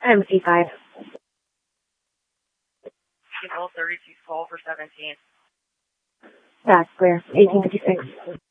MC5. Control 32 call for 17. That's clear. 1856.